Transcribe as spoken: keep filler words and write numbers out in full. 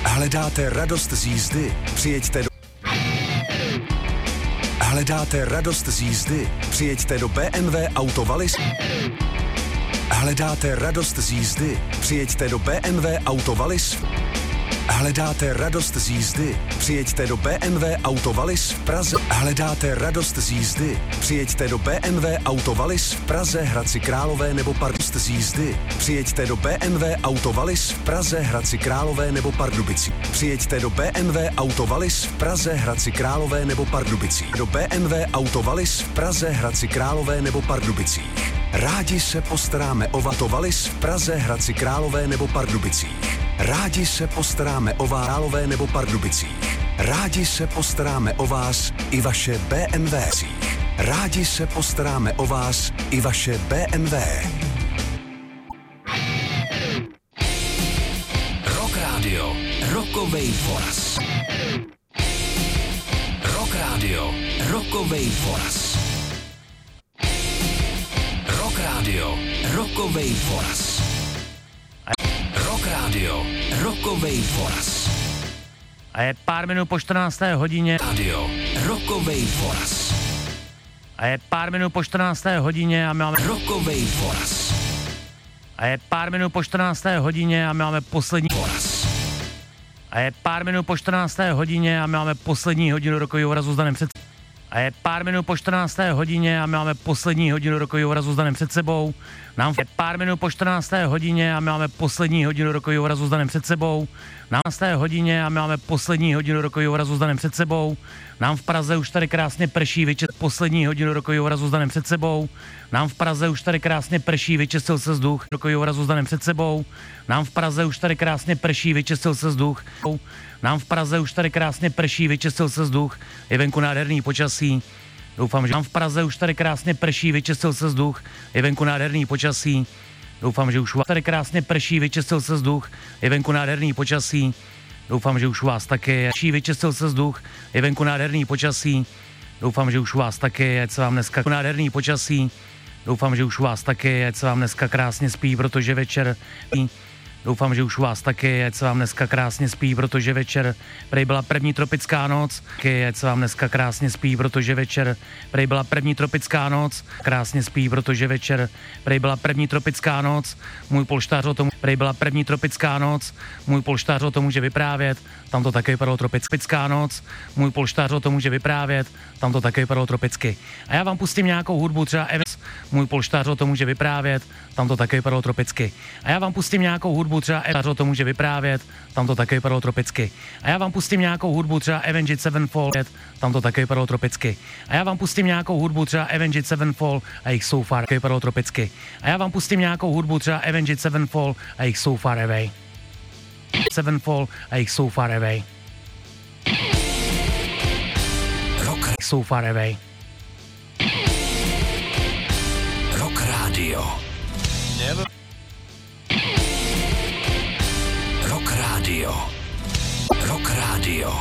Hledáte radost z jízdy? Přijeďte do... Hledáte radost z jízdy? Přijeďte do bé em vé Auto Wallis. Hledáte radost z jízdy? Přijeďte do bé em vé Auto Wallis. Hledáte radost z jízdy? Přijeďte do bé em vé Auto Wallis v Praze. Hledáte radost z jízdy? Přijeďte do bé em vé Auto Wallis v Praze, Hradci Králové nebo Pardubici. Z jízdy? Přijeďte do bé em vé Auto Wallis v Praze, Hradci Králové nebo Pardubici. Přijeďte do bé em vé Auto Wallis v Praze, Hradci Králové nebo Pardubici. Do bé em vé Auto Wallis v Praze, Hradci Králové nebo Pardubicích. Rádi se postaráme o Auto Wallis v Praze, Hradci Králové nebo Pardubicích. Rádi se postaráme o vás, Králové nebo Pardubicích. Rádi se postaráme o vás i vaše bé em vé. Rádi se postaráme o vás i vaše bé em vé. Rock Radio, Rockovej Foras. Rock Radio, Rockovej Foras. Rock Radio, Rockovej Foras. Rock Radio, Rockovej Foras. A je pár minut po čtrnácté hodině. Radio, Rockovej Foras. A je pár minut po čtrnácté hodině a my máme Rockovej Foras. A je pár minut po čtrnácté hodině a my máme poslední Foras. A je pár minut po čtrnácté hodině a my máme poslední hodinu rokového urazu s Danem před A je pár minut po čtrnácté hodině a my máme poslední hodinu rokového urazu s Danem před sebou. Nám je pár minut po čtrnácté hodině a my máme poslední hodinu rokového urazu s Danem před sebou. Na čtrnácté hodině a my máme poslední hodinu rokového urazu s Danem před sebou. Nám v Praze už tady krásně prší, vyčistil poslední hodinu rokového urazu s Danem před sebou. Nám v Praze už tady krásně prší, vyčistil se vzduch rokového urazu s Danem před sebou. Nám v Praze už tady krásně prší, vyčistil se vzduch. Nám v Praze už tady krásně prší, vyčistil se vzduch. Je venku nádherný počasí. Doufám, že nám v Praze už tady krásně prší, vyčistil se vzduch. Je venku nádherný počasí. Doufám, že už u vás tady krásně prší, vyčistil se vzduch. Je venku nádherný počasí. Doufám, že už u vás taky prší, vyčistil se vzduch. Je venku nádherný počasí. Doufám, že už u vás taky, ať se vám dneska nádherný počasí. Doufám, že už u vás taky, ať se vám dneska krásně spí, protože večer... Doufám, že už u vás taky, ať se vám dneska krásně spí, protože večer prej byla první tropická noc. Ať se vám dneska krásně spí, protože večer prej byla první tropická noc. Krásně spí, protože večer prej byla první tropická noc. Můj polštář o tom prej byla první tropická noc. Můj polštář o tom může vyprávět. Tam to také vypadalo tropická noc. Můj polštář o tom může vyprávět. Tam to také vypadalo tropicky. A já vám pustím nějakou hudbu, třeba Evans. Můj polštář o tom může vyprávět. Tam to také vypadalo tropicky. A já vám pustím nějakou hudbu, třeba Evans o tom může vyprávět. Tam to také vypadalo tropicky. A já vám pustím nějakou hudbu, třeba Avenged Sevenfold. Tam to také vypadalo tropicky. A já vám pustím nějakou hudbu, třeba Avenged Sevenfold a jich So Far také vypadalo tropicky. A já vám pustím nějakou hudbu, třeba Avenged Sevenfold a jich So Far Away. Sevenfold a jich So Far Away. Rock So Far Away. Rock Radio. Never. Rock Radio. Rock Radio.